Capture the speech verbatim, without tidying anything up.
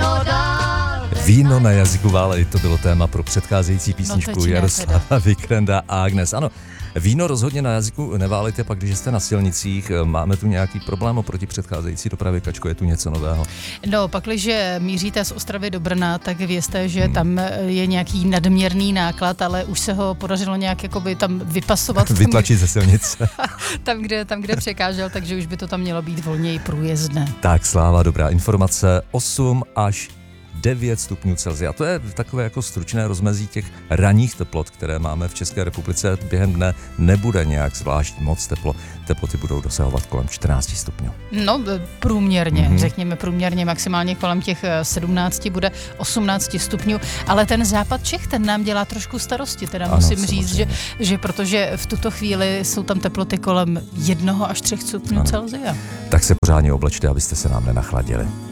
víno dál. Víno na jazyku válej, to bylo téma pro předcházející písničku no Jaroslava Vikrenda a Agnes. Ano, víno rozhodně na jazyku neválejte, pak když jste na silnicích, máme tu nějaký problém oproti předcházející dopravě, Kačko, je tu něco nového? No, pakliže míříte z Ostravy do Brna, tak vězte, že hmm. tam je nějaký nadměrný náklad, ale už se ho podařilo nějak jakoby tam vypasovat. Vytlačit ze silnice. tam, kde, tam, kde překážel, takže už by to tam mělo být volněji průjezdné. Tak, Sláva, dobrá informace. osm až devět stupňů Celsia. To je takové jako stručné rozmezí těch ranních teplot, které máme v České republice. Během dne nebude nějak zvlášť moc teplo. Teploty budou dosahovat kolem čtrnáct stupňů. No, průměrně, mm-hmm. řekněme průměrně, maximálně kolem těch sedmnáct bude osmnáct stupňů, ale ten západ Čech, ten nám dělá trošku starosti, teda ano, musím samozřejmě říct, že, že protože v tuto chvíli jsou tam teploty kolem jednoho až třech stupňů Celsia. Tak se pořádně oblečte, abyste se nám nenachladili.